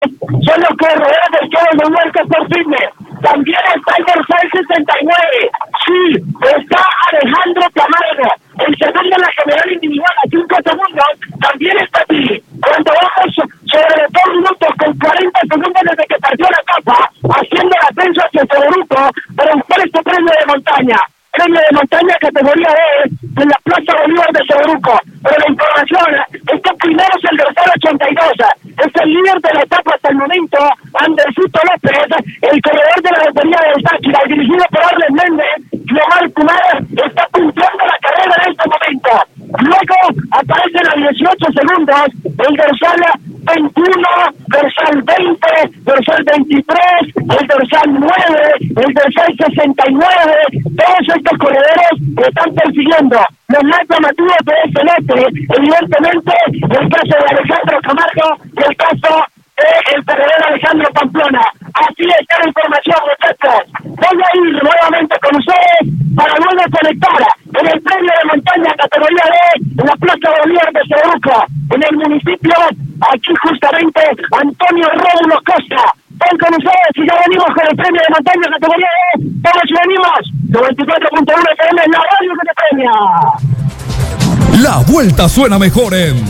son los corredores del Kevin de Huerta por Fitness. También está el dorsal 69. Sí, está Alejandro Camargo. El segundo en la general individual a 5 segundos. También está aquí. Cuando vamos sobre 2 minutos con 40 segundos desde que partió la etapa, haciendo el ascenso hacia Soberuco para buscar este premio de montaña. Premio de montaña categoría D en la Plaza Bolívar de Soberuco. Pero la información es que primero es el dorsal 82. Es el líder de la etapa hasta el momento, Andresito López, el corredor de la lotería del Táchira, dirigido por Arlen Méndez. Omar Kumar está puntuando la carrera en este momento. Luego aparecen a 18 segundos el dorsal 21, dorsal 20, dorsal 23, el dorsal 9, el dorsal 69. Todos estos corredores están persiguiendo los más llamativos de este lote. Evidentemente, el caso de Alejandro Camargo y el caso del corredor Alejandro Pamplona. Así está la información, muchachos. Voy a ir nuevamente con ustedes para luego conectar en el premio de montaña categoría D en la Plaza Bolívar de Soberuco, en el municipio, aquí justamente, Antonio Rómulo Costa. Ven con ustedes y ya venimos con el premio de montaña categoría D. Todos venimos, 94.1 FM, la radio que te premia. La vuelta suena mejor en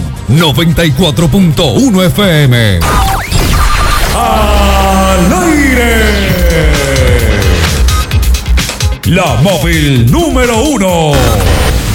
94.1 FM. ¡Al aire! La móvil número 1.